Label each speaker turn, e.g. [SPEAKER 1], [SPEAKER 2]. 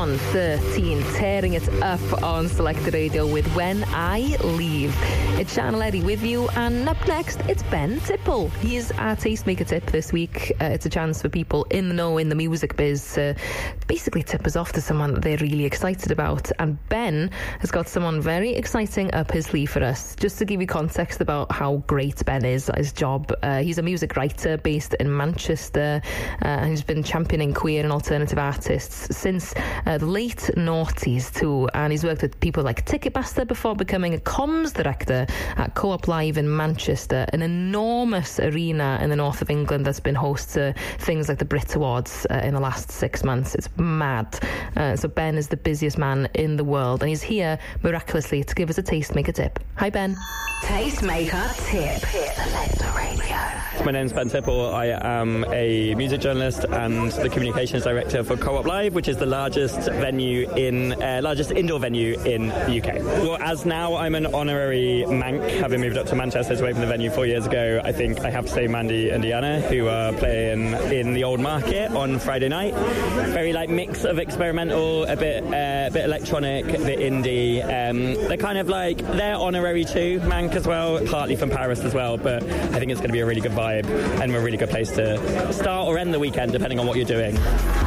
[SPEAKER 1] on 13, tearing it up on Selected Radio with When I Leave. It's Sian Leddy with you, and up next, it's Ben Tipple. He's our Tastemaker Tip this week. It's a chance for people in the know, in the music biz, to basically tip us off to someone that they're really excited about. And Ben has got someone very exciting up his sleeve for us. Just to give you context about how great Ben is at his job, he's a music writer based in Manchester, and he's been championing queer and alternative artists since the late noughties too, and he's worked with people like Ticketmaster before becoming a comms director at Co-op Live in Manchester, an enormous arena in the north of England that's been host to things like the Brit Awards in the last 6 months. It's mad. So Ben is the busiest man in the world, and he's here miraculously to give us a Tastemaker Tip. Hi Ben.
[SPEAKER 2] Tastemaker Tip. Selected Radio.
[SPEAKER 3] My name's Ben Tipple. I am a music journalist and the communications director for Co-op Live, which is the largest indoor venue in the UK. Well, as now I'm an honorary Manc, having moved up to Manchester to open the venue 4 years ago. I think I have to say Mandy and Deanna, who are playing in the Old Market on Friday night. Very mix of experimental, a bit electronic, a bit indie. They're kind of they're honorary too, Manc as well, partly from Paris as well, but I think it's going to be a really good vibe and a really good place to start or end the weekend, depending on what you're doing.